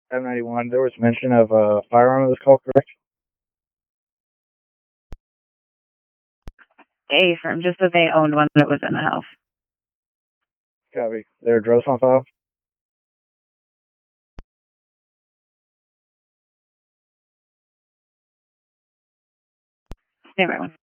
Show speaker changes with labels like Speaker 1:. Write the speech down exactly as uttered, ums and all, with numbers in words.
Speaker 1: seven ninety-one, there was mention of a firearm in this call, correct?
Speaker 2: They affirmed just that they owned one that was in the house.
Speaker 1: Copy. Their address on file?
Speaker 2: Stand by one.